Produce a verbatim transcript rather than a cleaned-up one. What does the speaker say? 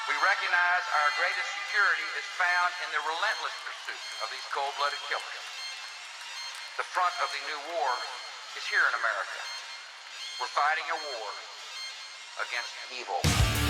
We recognize our greatest security is found in the relentless pursuit of these cold-blooded killers. The front of the new war is here in America. We're fighting a war against evil.